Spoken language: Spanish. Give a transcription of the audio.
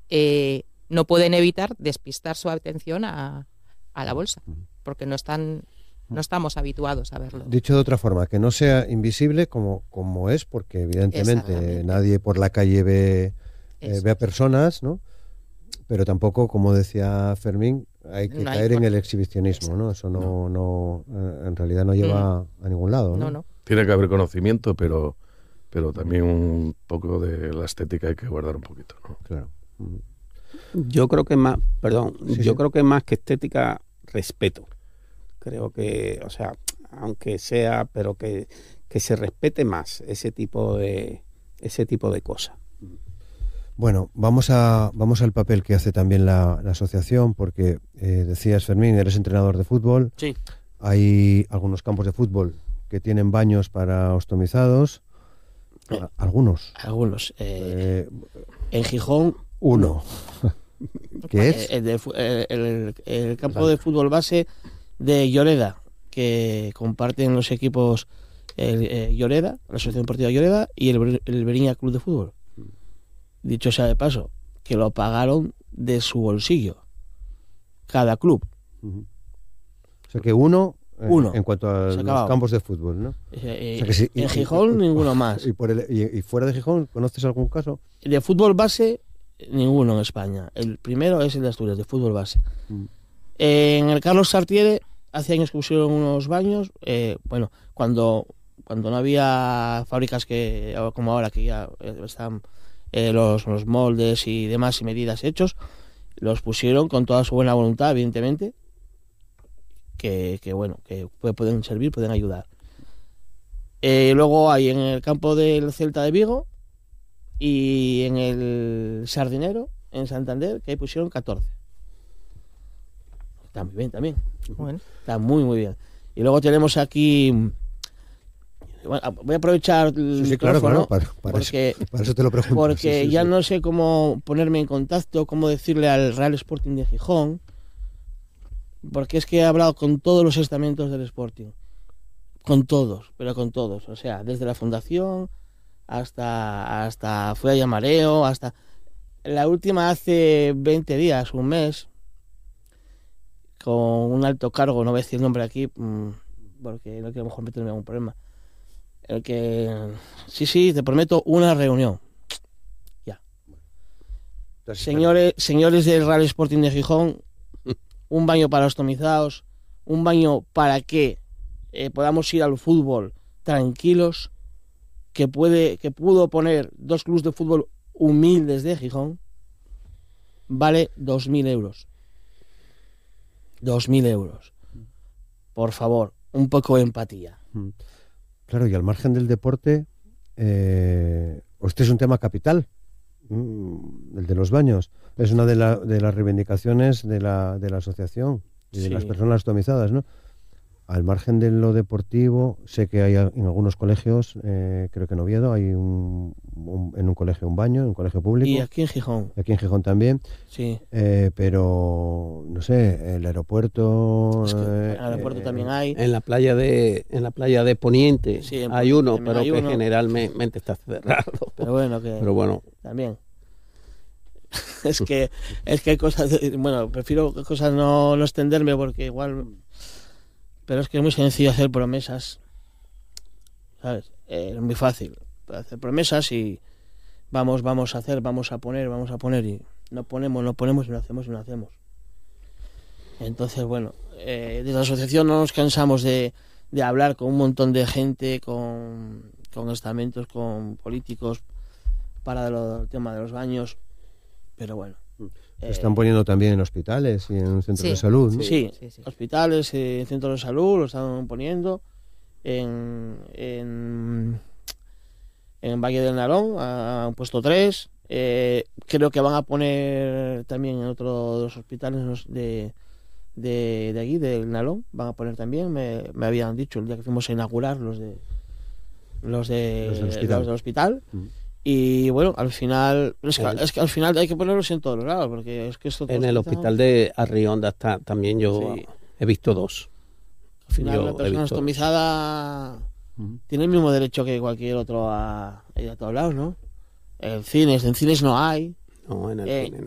no pueden evitar despistar su atención a la bolsa, porque no estamos habituados a verlo. Dicho de otra forma, que no sea invisible como es, porque evidentemente nadie por la calle ve a personas, ¿no? Pero tampoco, como decía Fermín, hay que caer en el exhibicionismo, ¿no? Eso no en realidad no lleva a ningún lado, ¿no? No. Tiene que haber conocimiento, pero también un poco de la estética hay que guardar un poquito, ¿no? Claro. Yo creo que más, creo que más que estética, respeto. Creo que, o sea, aunque sea, pero que se respete más ese tipo de cosas. Bueno, vamos al papel que hace también la asociación, porque decías, Fermín, eres entrenador de fútbol. Sí. Hay algunos campos de fútbol que tienen baños para ostomizados. Algunos. En Gijón, uno. ¿Qué es? El campo de fútbol base de Lloreda, que comparten los equipos Lloreda, la Asociación Deportiva Lloreda, y el Beriña Club de Fútbol. Dicho sea de paso, que lo pagaron de su bolsillo, cada club. O sea que uno. En cuanto a los campos de fútbol, ¿no? En Gijón, ninguno más. ¿Y fuera de Gijón, conoces algún caso? De fútbol base, ninguno en España. El primero es el de Asturias, de fútbol base. En el Carlos Sartiere, hace años que pusieron unos baños, cuando no había fábricas como ahora, que ya están los moldes y demás y medidas hechos, los pusieron con toda su buena voluntad, evidentemente, que pueden servir, pueden ayudar. Luego hay en el campo del Celta de Vigo y en el Sardinero, en Santander, que ahí pusieron 14. Está muy bien también. Bueno. Está muy, muy bien. Y luego tenemos aquí... Bueno, voy a aprovechar el micrófono, claro, para eso te lo pregunto. Porque ya no sé cómo ponerme en contacto, cómo decirle al Real Sporting de Gijón, porque es que he hablado con todos los estamentos del Sporting, con todos, o sea, desde la fundación hasta fue a Llamareo, hasta la última hace 20 días, un mes, con un alto cargo, no voy a decir el nombre aquí, porque no quiero a lo mejor meterme en algún problema. El que sí, te prometo una reunión. Ya. Señores del Real Sporting de Gijón, un baño para ostomizados, un baño para que podamos ir al fútbol tranquilos, que pudo poner 2 clubes de fútbol humildes de Gijón, vale 2.000 euros. 2.000 euros. Por favor, un poco de empatía. Claro, y al margen del deporte, este es un tema capital, el de los baños. Es una de las reivindicaciones de la asociación y de las personas ostomizadas, ¿no? Al margen de lo deportivo, sé que hay en algunos colegios, creo que en Oviedo hay en un colegio un baño, en un colegio público. Y aquí en Gijón. Aquí en Gijón también. Sí. Pero, no sé, el aeropuerto... Es que en el aeropuerto también hay. En la playa de Poniente hay uno, pero que generalmente está cerrado. Pero bueno, también. es que hay cosas... prefiero cosas no extenderme porque igual... Pero es que es muy sencillo hacer promesas, ¿sabes? Es muy fácil hacer promesas y vamos a hacer, vamos a poner y no ponemos y no hacemos. Entonces, desde la asociación no nos cansamos de hablar con un montón de gente, con estamentos, con políticos para el tema de los baños, pero bueno. Se están poniendo también en hospitales y en centros de salud, ¿no? Sí. Hospitales, centros de salud lo están poniendo en Valle del Nalón, han puesto 3. Creo que van a poner también en otro de los hospitales de aquí, del Nalón, van a poner también, me habían dicho el día que fuimos a inaugurar los del hospital. Y al final es que al final hay que ponerlos en todos los lados, porque es que esto en el hospital de Arrionda está también, yo he visto 2. Al final la persona ostomizada tiene el mismo derecho que cualquier otro a ir a todos lados, ¿no? En cines no hay. No, en el cine no.